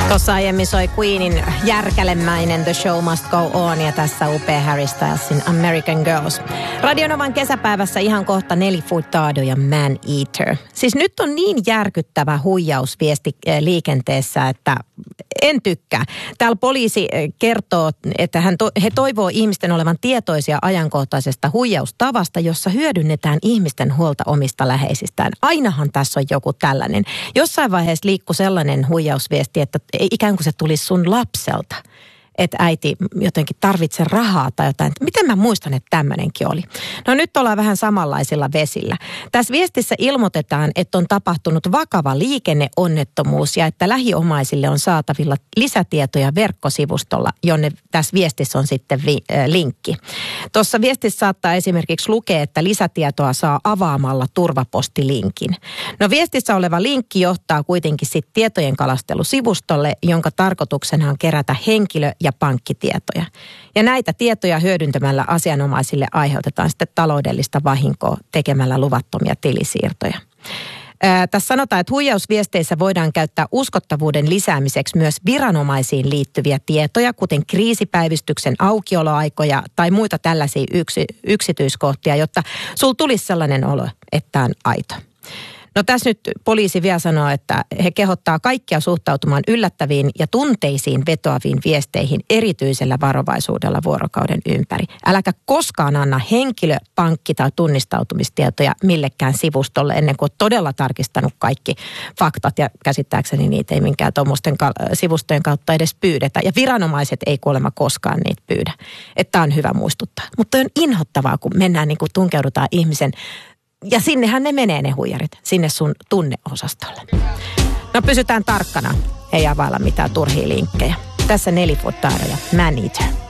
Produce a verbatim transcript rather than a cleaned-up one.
Tuossa aiemmin soi Queenin järkälemäinen The Show Must Go On ja tässä upea Harry Stylesin American Girls. Radionovan kesäpäivässä ihan kohta Nelly Furtado ja Man Eater. Siis nyt on niin järkyttävä huijausviesti liikenteessä, että en tykkää. Täällä poliisi kertoo, että hän to, he toivoo ihmisten olevan tietoisia ajankohtaisesta huijaustavasta, jossa hyödynnetään ihmisten huolta omista läheisistään. Ainahan tässä on joku tällainen. Jossain vaiheessa liikkui sellainen huijausviesti, että ikään kuin se tulisi sun lapselta. Että äiti jotenkin tarvitse rahaa tai jotain. Miten mä muistan, että tämmöinenkin oli? No nyt ollaan vähän samanlaisilla vesillä. Tässä viestissä ilmoitetaan, että on tapahtunut vakava liikenneonnettomuus ja että lähiomaisille on saatavilla lisätietoja verkkosivustolla, jonne tässä viestissä on sitten vi- äh, linkki. Tuossa viestissä saattaa esimerkiksi lukea, että lisätietoa saa avaamalla turvapostilinkin. No viestissä oleva linkki johtaa kuitenkin sitten tietojen kalastelusivustolle, jonka tarkoituksena on kerätä henkilö- ja pankkitietoja. Ja näitä tietoja hyödyntämällä asianomaisille aiheutetaan sitten taloudellista vahinkoa tekemällä luvattomia tilisiirtoja. Ää, tässä sanotaan, että huijausviesteissä voidaan käyttää uskottavuuden lisäämiseksi myös viranomaisiin liittyviä tietoja, kuten kriisipäivystyksen aukioloaikoja tai muita tällaisia yksi, yksityiskohtia, jotta sulla tulisi sellainen olo, että on aito. No tässä nyt poliisi vielä sanoo, että he kehottaa kaikkia suhtautumaan yllättäviin ja tunteisiin vetoaviin viesteihin erityisellä varovaisuudella vuorokauden ympäri. Äläkä koskaan anna henkilö-, pankki- tai tunnistautumistietoja millekään sivustolle ennen kuin olet todella tarkistanut kaikki faktat ja käsittääkseni niitä ei minkään tuommoisten sivustojen kautta edes pyydetä. Ja viranomaiset ei kuulemma koskaan niitä pyydä. Että tämä on hyvä muistuttaa. Mutta on inhottavaa, kun mennään niin kuin tunkeudutaan ihmisen. Ja sinnehän ne menee ne huijarit, sinne sun tunneosastolle. No pysytään tarkkana, ei availla mitään turhia linkkejä. Tässä Nelly Furtado ja Man Eater.